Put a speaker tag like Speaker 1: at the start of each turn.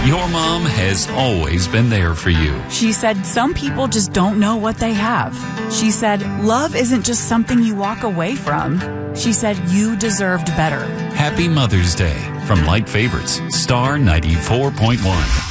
Speaker 1: Your mom has always been there for you.
Speaker 2: She said some people just don't know what they have. She said love isn't just something you walk away from. She said you deserved better.
Speaker 1: Happy Mother's Day from Light Favorites, Star 94.1.